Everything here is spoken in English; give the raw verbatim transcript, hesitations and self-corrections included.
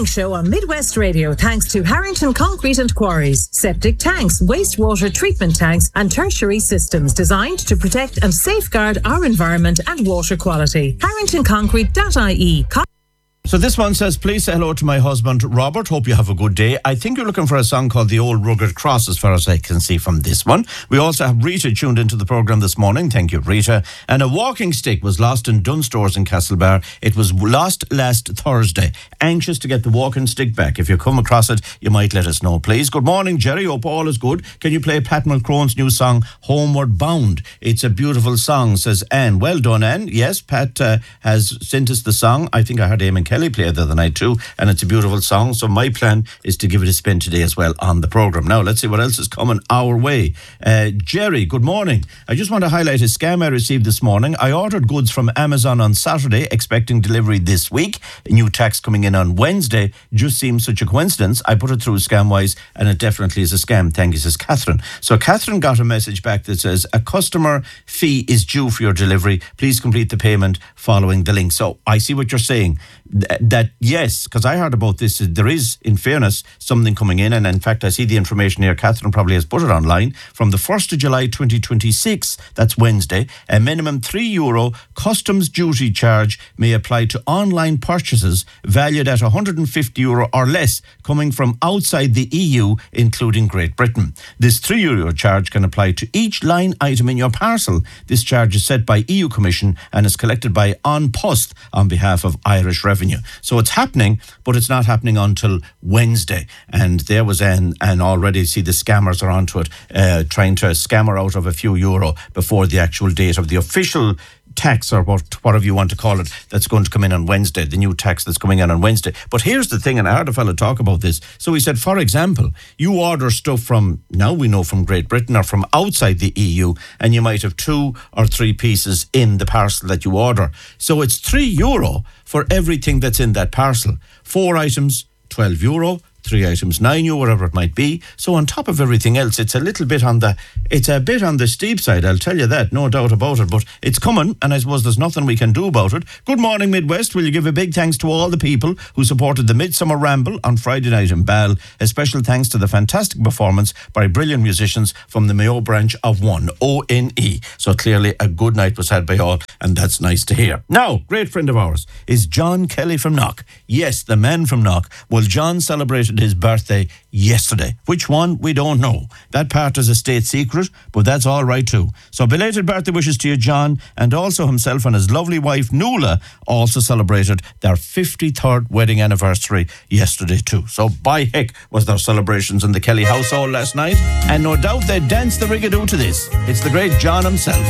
morning show on Midwest Radio thanks to Harrington Concrete and Quarries, septic tanks, wastewater treatment tanks and tertiary systems designed to protect and safeguard our environment and water quality. harrington concrete dot I E. So this one says, please say hello to my husband, Robert. Hope you have a good day. I think you're looking for a song called The Old Rugged Cross, as far as I can see from this one. We also have Rita tuned into the programme this morning. Thank you, Rita. And a walking stick was lost in Dunstores in Castlebar. It was lost last Thursday. Anxious to get the walking stick back. If you come across it, you might let us know, please. Good morning, Jerry. Hope all is good. Can you play Pat Mulcrone's new song, Homeward Bound? It's a beautiful song, says Anne. Well done, Anne. Yes, Pat uh, has sent us the song. I think I heard Eamon Kelly play it the other night too, and it's a beautiful song. So my plan is to give it a spin today as well on the programme. Now, let's see what else is coming our way. Uh, Jerry, good morning. I just want to highlight a scam I received this morning. I ordered goods from Amazon on Saturday, expecting delivery this week. A new tax coming in on Wednesday. Just seems such a coincidence. I put it through Scamwise, and it definitely is a scam. Thank you, says Catherine. So Catherine got a message back that says, a customer fee is due for your delivery. Please complete the payment following the link. So I see what you're saying. Th- that yes, because I heard about this, there is, in fairness, something coming in, and in fact I see the information here. Catherine probably has put it online. From the first of July twenty twenty-six, that's Wednesday, a minimum three euro customs duty charge may apply to online purchases valued at one hundred fifty euro or less coming from outside the E U, including Great Britain. This three euro charge can apply to each line item in your parcel. This charge is set by E U Commission and is collected by An Post on behalf of Irish Revenue. So it's happening, but it's not happening until Wednesday. And there was an, and already see the scammers are onto it, uh, trying to scammer out of a few euro before the actual date of the official tax, or what, whatever you want to call it, that's going to come in on Wednesday, the new tax that's coming in on Wednesday. But here's the thing, and I heard a fellow talk about this. So he said, for example, you order stuff from, now we know, from Great Britain or from outside the E U, and you might have two or three pieces in the parcel that you order. So it's three euro for everything that's in that parcel. Four items, twelve euro. Three items, nine euro, whatever it might be. So on top of everything else, it's a little bit on the, it's a bit on the steep side, I'll tell you that, no doubt about it. But it's coming, and I suppose there's nothing we can do about it. Good morning, Midwest. Will you give a big thanks to all the people who supported the Midsummer Ramble on Friday night in Ball? A special thanks to the fantastic performance by brilliant musicians from the Mayo branch of One, O N E. So clearly a good night was had by all, and that's nice to hear. Now, great friend of ours is John Kelly from Knock. Yes, the man from Knock. Well, John celebrated his birthday yesterday. Which one? We don't know. That part is a state secret, but that's all right too. So belated birthday wishes to you, John, and also himself and his lovely wife, Nuala, also celebrated their fifty-third wedding anniversary yesterday too. So by heck was there celebrations in the Kelly household last night, and no doubt they danced the rigadoo to this. It's the great John himself.